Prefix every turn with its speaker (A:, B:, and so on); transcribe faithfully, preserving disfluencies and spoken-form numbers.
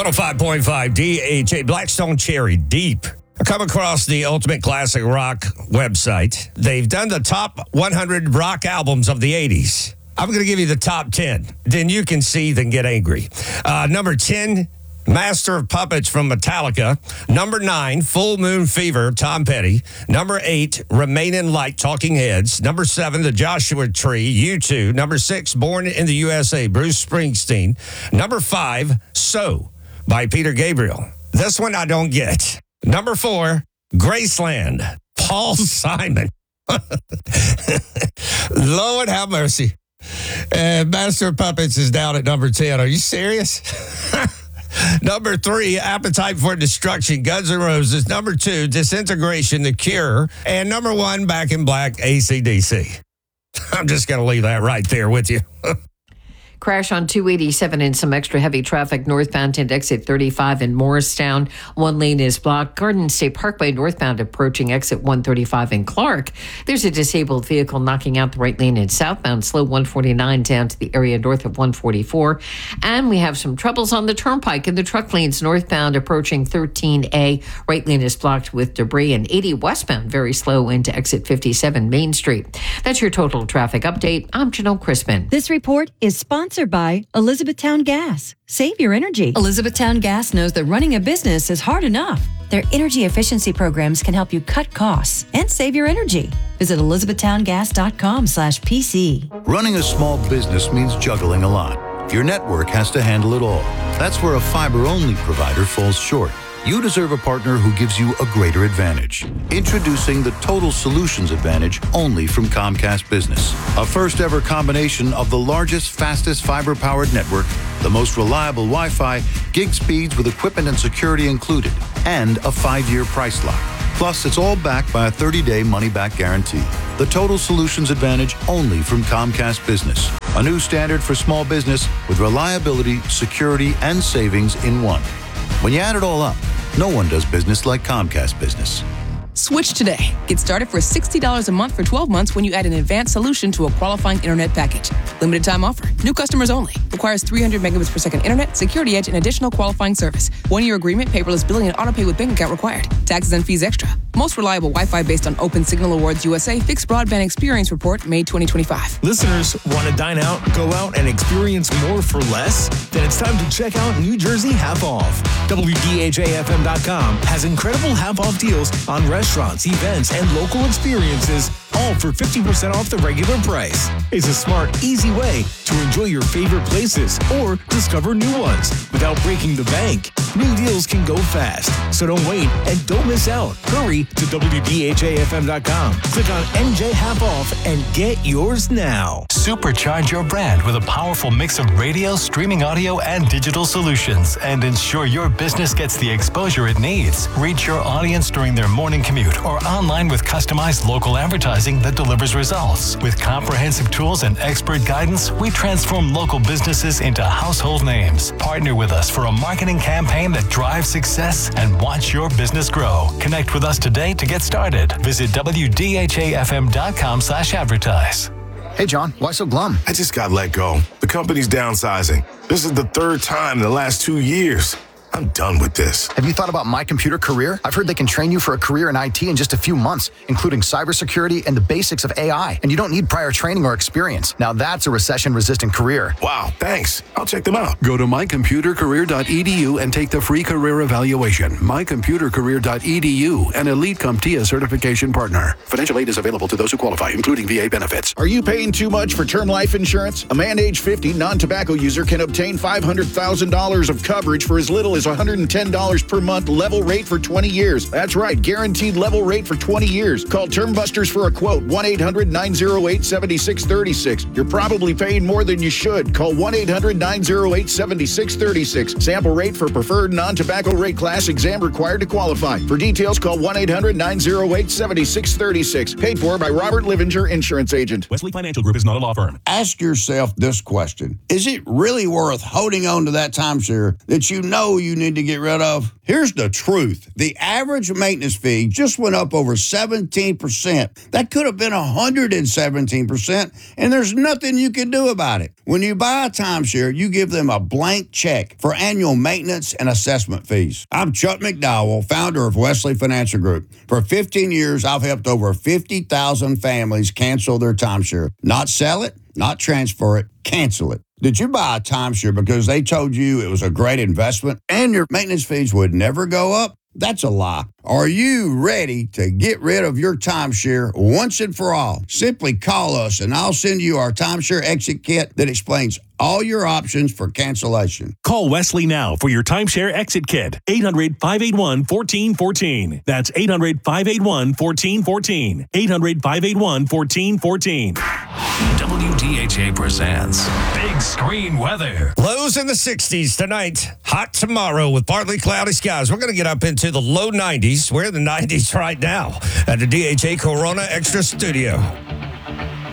A: oh five point five D H A, Blackstone Cherry, Deep. I come across the Ultimate Classic Rock website. They've done the top one hundred rock albums of the eighties. I'm going to give you the top ten. Then you can seethe and get angry. Uh, number ten, Master of Puppets from Metallica. Number nine, Full Moon Fever, Tom Petty. Number eight, Remain in Light, Talking Heads. Number seven, The Joshua Tree, U two. Number six, Born in the U S A, Bruce Springsteen. Number five, So, by Peter Gabriel. This one I don't get. Number four, Graceland, Paul Simon. Lord have mercy. And Master of Puppets is down at number ten. Are you serious? Number three, Appetite for Destruction, Guns N' Roses. Number two, Disintegration, The Cure. And number one, Back in Black, A C D C. I'm just going to leave that right there with you.
B: Crash on two eighty-seven and some extra heavy traffic northbound to exit thirty-five in Morristown. One lane is blocked. Garden State Parkway northbound approaching exit one thirty-five in Clark. There's a disabled vehicle knocking out the right lane in southbound. Slow one forty-nine down to the area north of one forty-four. And we have some troubles on the turnpike in the truck lanes northbound approaching thirteen A. Right lane is blocked with debris, and eighty westbound very slow into exit fifty-seven Main Street. That's your total traffic update. I'm Janelle Crispin.
C: This report is sponsored by Elizabethtown Gas. Save your energy. Elizabethtown Gas knows that running a business is hard enough. Their energy efficiency programs can help you cut costs and save your energy. Visit elizabethtowngas.com slash PC.
D: Running a small business means juggling a lot. Your network has to handle it all. That's where a fiber-only provider falls short. You deserve a partner who gives you a greater advantage. Introducing the Total Solutions Advantage only from Comcast Business. A first-ever combination of the largest, fastest fiber-powered network, the most reliable Wi-Fi, gig speeds with equipment and security included, and a five-year price lock. Plus, it's all backed by a thirty-day money-back guarantee. The Total Solutions Advantage only from Comcast Business. A new standard for small business with reliability, security, and savings in one. When you add it all up, no one does business like Comcast Business.
E: Switch today. Get started for sixty dollars a month for twelve months when you add an advanced solution to a qualifying internet package. Limited time offer. New customers only. Requires three hundred megabits per second internet, security edge, and additional qualifying service. One-year agreement, paperless billing, and autopay with bank account required. Taxes and fees extra. Most reliable Wi-Fi based on Open Signal Awards U S A Fixed Broadband Experience Report, May twenty twenty-five.
F: Listeners, want to dine out, go out, and experience more for less? Then it's time to check out New Jersey Half Off. W D H A F M dot com has incredible half-off deals on restaurants, events, and local experiences, all for fifty percent off the regular price. It's a smart, easy way to enjoy your favorite places or discover new ones without breaking the bank. New deals can go fast, so don't wait and don't miss out. Hurry to W D H A F M dot com. Click on N J Half Off and get yours now.
G: Supercharge your brand with a powerful mix of radio, streaming audio, and digital solutions, and ensure your business gets the exposure it needs. Reach your audience during their morning commute or online with customized local advertising that delivers results. With comprehensive tools and expert guidance, we transform local businesses into household names. Partner with us for a marketing campaign that drives success and watch your business grow. Connect with us today to get started. Visit W D H A F M dot com slash advertise.
H: Hey, John, why so glum?
I: I just got let go. The company's downsizing. This is the third time in the last two years. I'm done with this.
H: Have you thought about My Computer Career? I've heard they can train you for a career in I T in just a few months, including cybersecurity and the basics of A I. And you don't need prior training or experience. Now that's a recession-resistant career.
I: Wow, thanks. I'll check them out.
J: Go to my computer career dot e d u and take the free career evaluation. my computer career dot e d u, an Elite CompTIA certification partner. Financial aid is available to those who qualify, including V A benefits.
K: Are you paying too much for term life insurance? A man age fifty, non-tobacco user can obtain five hundred thousand dollars of coverage for as little as one hundred ten dollars per month, level rate for twenty years. That's right, guaranteed level rate for twenty years. Call Term Busters for a quote, one eight hundred nine oh eight seven six three six. You're probably paying more than you should. Call one eight hundred nine oh eight seven six three six. Sample rate for preferred non-tobacco rate class, exam required to qualify. For details, call one eight hundred nine oh eight seven six three six. Paid for by Robert Livinger, Insurance Agent.
L: Wesley Financial Group is not a law firm.
M: Ask yourself this question. Is it really worth holding on to that timeshare that you know you
L: you need to get rid of? Here's the truth. The average maintenance fee just went up over seventeen percent. That could have been one hundred seventeen percent, and there's nothing you can do about it. When you buy a timeshare, you give them a blank check for annual maintenance and assessment fees. I'm Chuck McDowell, founder of Wesley Financial Group. For fifteen years, I've helped over fifty thousand families cancel their timeshare. Not sell it, not transfer it, cancel it. Did you buy a timeshare because they told you it was a great investment and your maintenance fees would never go up? That's a lie. Are you ready to get rid of your timeshare once and for all? Simply call us and I'll send you our timeshare exit kit that explains all your options for cancellation.
F: Call Wesley now for your timeshare exit kit. eight hundred, five eight one, one four one four. That's eight hundred, five eight one, one four one four. eight hundred, five eight one, one four one four.
M: W D H A presents Big Screen Weather.
A: Lows in the sixties tonight. Hot tomorrow with partly cloudy skies. We're going to get up into the low nineties. We're in the nineties right now at the D H A Corona Extra Studio.